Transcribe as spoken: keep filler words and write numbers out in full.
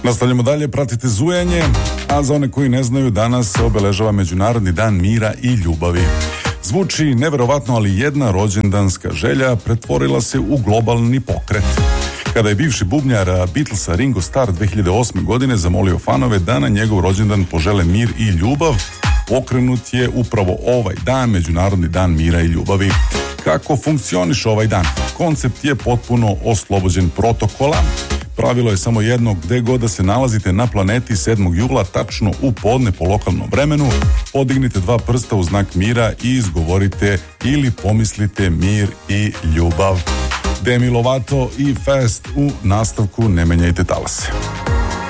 Nastavljamo dalje, pratite zujanje, a za one koji ne znaju, danas se obeležava Međunarodni dan mira i ljubavi. Zvuči neverovatno, ali jedna rođendanska želja pretvorila se u globalni pokret. Kada je bivši bubnjar Beatlesa Ringo Starr dve hiljade osme. godine zamolio fanove da na njegov rođendan požele mir i ljubav, pokrenut je upravo ovaj dan, Međunarodni dan mira i ljubavi. Kako funkcioniše ovaj dan? Koncept je potpuno oslobođen protokola. Pravilo je samo jedno, gde god da se nalazite na planeti sedmog jula, tačno u podne po lokalnom vremenu, podignite dva prsta u znak mira i izgovorite ili pomislite mir i ljubav. Demi Lovato i Fast u nastavku, ne menjajte talase.